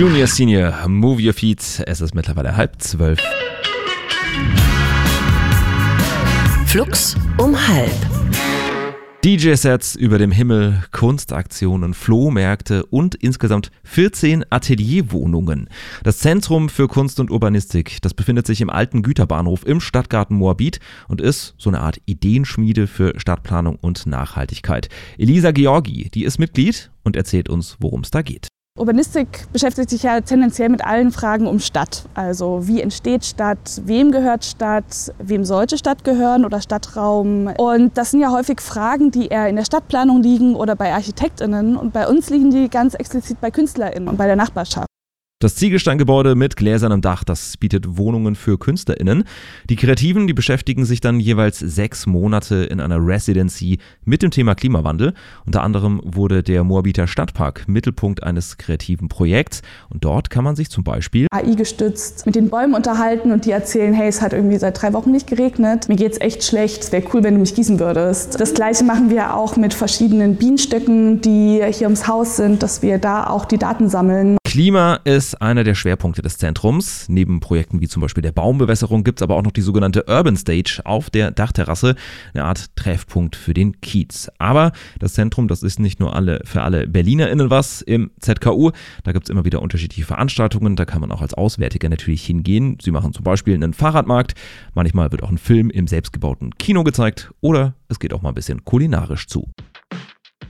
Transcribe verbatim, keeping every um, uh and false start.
Junior, Senior, Move Your Feet. Es ist mittlerweile halb zwölf. Flux um halb. D J-Sets über dem Himmel, Kunstaktionen, Flohmärkte und insgesamt vierzehn Atelierwohnungen. Das Zentrum für Kunst und Urbanistik, das befindet sich im alten Güterbahnhof im Stadtgarten Moabit und ist so eine Art Ideenschmiede für Stadtplanung und Nachhaltigkeit. Elisa Georgi, die ist Mitglied und erzählt uns, worum es da geht. Urbanistik beschäftigt sich ja tendenziell mit allen Fragen um Stadt. Also wie entsteht Stadt, wem gehört Stadt, wem sollte Stadt gehören oder Stadtraum. Und das sind ja häufig Fragen, die eher in der Stadtplanung liegen oder bei ArchitektInnen. Und bei uns liegen die ganz explizit bei KünstlerInnen und bei der Nachbarschaft. Das Ziegelsteingebäude mit gläsernem Dach, das bietet Wohnungen für KünstlerInnen. Die Kreativen, die beschäftigen sich dann jeweils sechs Monate in einer Residency mit dem Thema Klimawandel. Unter anderem wurde der Moabiter Stadtpark Mittelpunkt eines kreativen Projekts. Und dort kann man sich zum Beispiel A I gestützt mit den Bäumen unterhalten und die erzählen, hey, es hat irgendwie seit drei Wochen nicht geregnet, mir geht's echt schlecht, es wäre cool, wenn du mich gießen würdest. Das Gleiche machen wir auch mit verschiedenen Bienenstöcken, die hier ums Haus sind, dass wir da auch die Daten sammeln. Klima ist einer der Schwerpunkte des Zentrums. Neben Projekten wie zum Beispiel der Baumbewässerung gibt es aber auch noch die sogenannte Urban Stage auf der Dachterrasse, eine Art Treffpunkt für den Kiez. Aber das Zentrum, das ist nicht nur alle für alle BerlinerInnen was im Z K U. Da gibt es immer wieder unterschiedliche Veranstaltungen, da kann man auch als Auswärtiger natürlich hingehen. Sie machen zum Beispiel einen Fahrradmarkt, manchmal wird auch ein Film im selbstgebauten Kino gezeigt oder es geht auch mal ein bisschen kulinarisch zu.